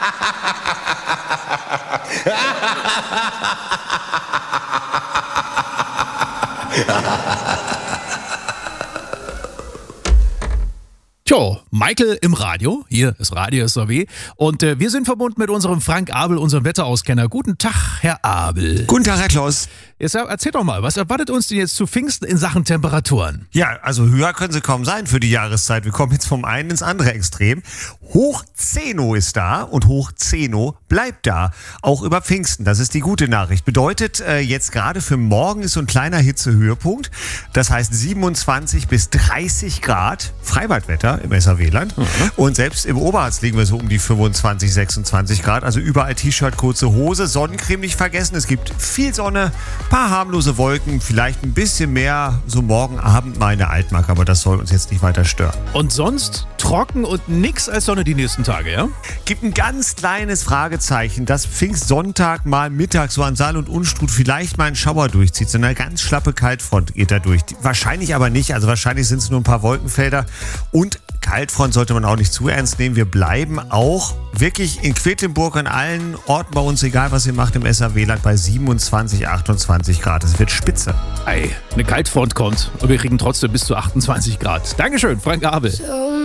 Tja, Michael im Radio. Hier ist Radio SAW. Und wir sind verbunden mit unserem Frank Abel, unserem Wetterauskenner. Guten Tag, Herr Abel. Guten Tag, Herr Klaus. Jetzt erzähl doch mal, was erwartet uns denn jetzt zu Pfingsten in Sachen Temperaturen? Ja, also höher können sie kaum sein für die Jahreszeit. Wir kommen jetzt vom einen ins andere Extrem. Hoch 10 ist da und Hoch 10 bleibt da. Auch über Pfingsten. Das ist die gute Nachricht. Bedeutet, jetzt gerade für morgen ist so ein kleiner Hitzehöhepunkt. Das heißt 27 bis 30 Grad Freibadwetter im SAW-Land. Und selbst im Oberharz liegen wir so um die 25, 26 Grad. Also überall T-Shirt, kurze Hose, Sonnencreme nicht vergessen. Es gibt viel Sonne, paar harmlose Wolken, vielleicht ein bisschen mehr so morgen Abend mal in der Altmark. Aber das soll uns jetzt nicht weiter stören. Und sonst trocken und nix als Sonne die nächsten Tage, ja? Gibt ein ganz kleines Fragezeichen, dass Pfingstsonntag mal mittags so an Saal und Unstrut vielleicht mal einen Schauer durchzieht. So eine ganz schlappe Kaltfront geht da durch. Wahrscheinlich aber nicht. Also wahrscheinlich sind es nur ein paar Wolkenfelder. Und Kaltfront sollte man auch nicht zu ernst nehmen. Wir bleiben auch wirklich in Quedlinburg an allen Orten bei uns, egal was ihr macht im SAW-Land, bei 27, 28 Grad. Es wird spitze. Ei, eine Kaltfront kommt und wir kriegen trotzdem bis zu 28 Grad. Dankeschön, Frank Abel.